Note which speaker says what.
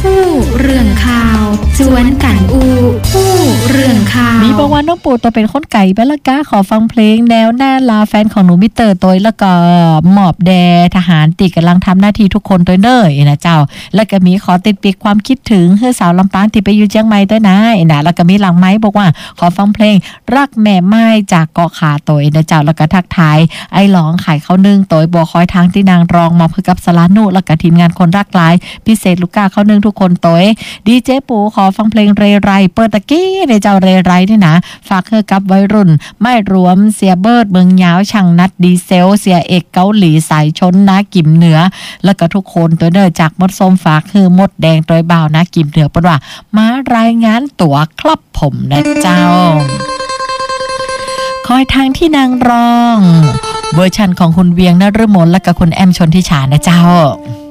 Speaker 1: ผู้เรื่องข่าวสวนกันอูผู้เรื่องข่าว
Speaker 2: มีประวัติน้องปู่ตัวเป็นคนไก่ไปละกะขอฟังเพลงแนวหน้าลาแฟนของหนูมิเตอร์ตัวแล้วก็หมอบแดทหารตีกำลังทำหน้าที่ทุกคนตัวเนยนะเจ้าแล้วก็มีขอติดปีกความคิดถึงเฮือสาวลำปางที่ไปอยู่เชียงใหม่ด้วยนะแล้วก็มีหลังไม้บอกว่าขอฟังเพลงรักแม่ไม้จากเกาะขาตัวนะเจ้าแล้วก็ทักทายไอ้หลองไข่ข้าวนึ่งตัวบัวคอยทางที่นางรองมอบให้กับสลานุแล้วก็ทีมงานคนรักหลายพิเศษลูกก้าข้าวนึ่งทุกคนตัวดีเจปูขอฟังเพลงเรไรเปิดตะกี้ในเจ้าเรไรนี่นะฝากให้กับวัยรุ่นไม่รวมเสียเบิร์ดเมืองยาวช่างนัดดีเซลเสียเอกเกาหลีสายชนนะกิมเหนือแล้วก็ทุกคนตัวเด้อจากมดส้มฝากคือมดแดงตัวบ่าวนะกิมเหนือปนว่ามารายงานตัวครับผมนะเจ้าคอยทางที่นางรองเวอร์ชันของคุณเวียงนฤมลและกับคุณแอมชนทิชานะเจ้า